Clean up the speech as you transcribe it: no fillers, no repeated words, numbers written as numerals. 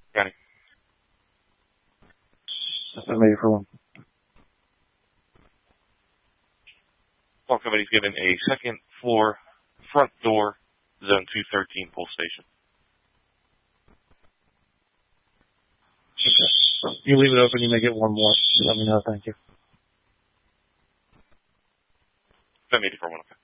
County. Maybe for one. Call company's given a second floor, front door, zone 213 pole station. Okay. You leave it open, you may get one more. Let me know, thank you. 784, okay.